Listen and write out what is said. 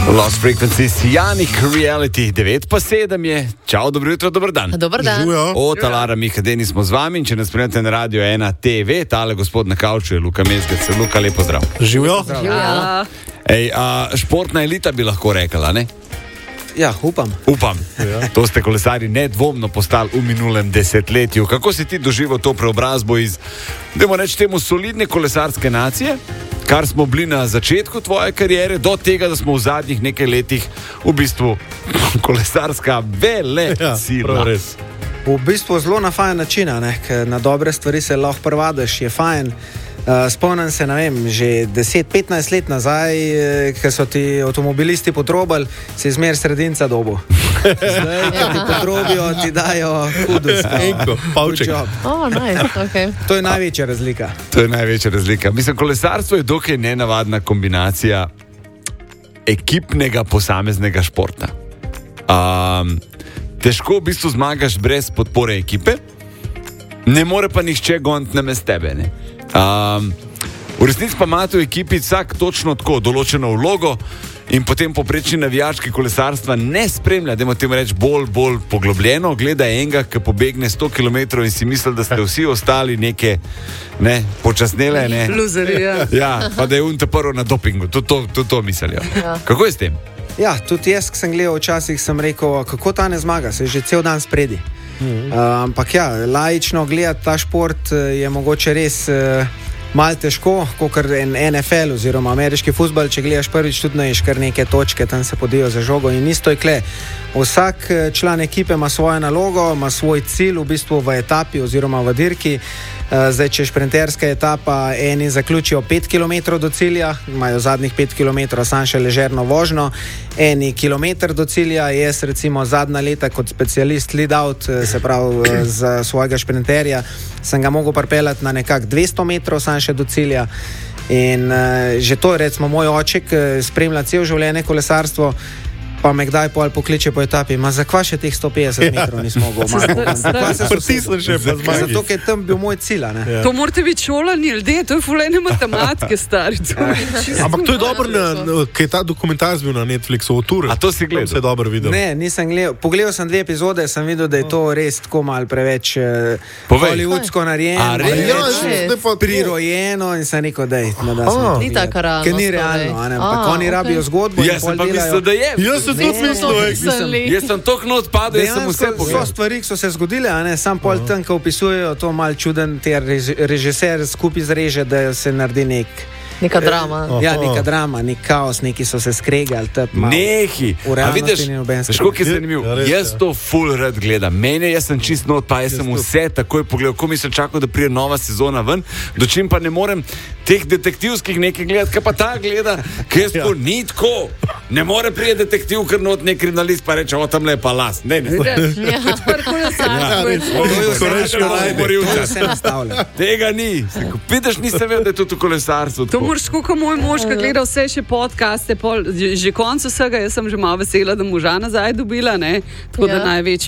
Lost Frequencies, Janik Reality 9:07 je. Čau, dobro jutro, dober dan. Dober dan. Talara Miha Deni smo z vami in če nas spremljate na Radio 1 TV, tale gospod na kavču je Luka Mezgec. Luka, lepo zdrav. Živijo. Športna elita bi lahko rekla, ne? Ja, upam. Ja. To ste kolesari nedvomno postali v minulem desetletju. Kako si ti doživel to preobrazbo iz, dajmo reči temu, solidne kolesarske nacije, kar smo bili na začetku tvoje kariere, do tega, da smo v zadnjih nekaj letih v bistvu kolesarska sila. Ja, res. V bistvu zelo na fajn način, ker na dobre stvari se lahko privadiš, je fajn. Spomnim se, ne vem, že 10-15 let nazaj, ker so ti avtomobilisti potrobili, si izmer sredinca dobu. Zdaj, ko ti potrobijo, ti dajo kudus. Enko, pavček. Nice, okay. To je največja razlika. Mislim, kolesarstvo je dokaj nenavadna kombinacija ekipnega posameznega športa. Težko v bistvu zmagaš brez podpore ekipe, ne more pa nihče goniti namesto tebe, ne? V resnici pa imate v ekipi vsak točno tako določeno vlogo in potem poprečni navijački kolesarstva ne spremlja, dajmo temu reči bolj poglobljeno, gleda enega, ki pobegne 100 km in si misli, da ste vsi ostali neke počasnele, ne? Luzeri, ja. Ja, pa da je on te prvo na dopingu, tudi to mislijo. Ja. Kako je s tem? Ja, tudi jaz, ki sem gledal včasih, sem rekel, kako ta ne zmaga, se je že cel dan spredi. Ampak ja, laično gledati ta šport je mogoče res malo težko, kot en NFL oziroma ameriški fuzbal, če gledaš prvič, tudi naješ kar neke točke, tam se podijo za žogo in isto je kle. Vsak član ekipe ima svojo nalogo, ima svoj cilj v bistvu v etapi oziroma v dirki. Zdaj, če je šprinterska etapa, eni zaključijo 5 km do cilja, imajo zadnjih 5 km sam še ležerno vožnjo, eni kilometr do cilja, jaz recimo zadnja leta kot specialist lead out, se pravi za svojega šprinterja, sem ga mogel pripeljati na nekak 200 metrov sam še do cilja in že to je recimo moj oček, spremlja cel življenje kolesarstvo, pa me kdaj pokliče po etapi, zakva še teh 150 metrov nismo mogli zato, ker je tam bil moj cilj. Ja. To morate biti šolani ljudje, to je fulejne matematike, stari. Ampak to je dobro, kaj je ta dokumentarc bil na Netflixu, o Tour. A to si gledal? Se je dobro videl. Ne, nisem gledal. Pogledal sem 2 epizode, sem videl, da je to res tako malo preveč hollywoodsko narejeno, prirojeno in sem rekel, da ni tako realno. Ker ni realno, ampak oni rabijo zgodbo. Jaz sem pa mislil, da je. Jaz sem toliko odpadel, jaz sem vse pogledal. So stvari, ki so se zgodile, sam pol tam, ko opisujejo to mal čuden, ter režiser skupaj zreže, da se naredi neka drama. Ja, neka drama, nek kaos, neki so se skregali. Nehi. A vidiš, kako je zanimivo. Jaz to full rad gledam. Jaz sem čist not, pa jaz sem vse takoj pogledal, ko mi sem čakal, da prije nova sezona ven, dočim pa ne morem teh detektivskih nekaj gledati, kaj pa ta gleda, kaj jaz to ni tako. Ne more prije detektiv, ker not nek kriminalist pa reče, o tam le pa las. Ne. Tega ni. Vidiš, nisem vedel, da je to kolesarstvo. To moraš kot moj mož, ki gleda vse še podcaste, že konc vsega, jaz sem že malo vesela, da moža nazaj dobila, ne? Tako da največji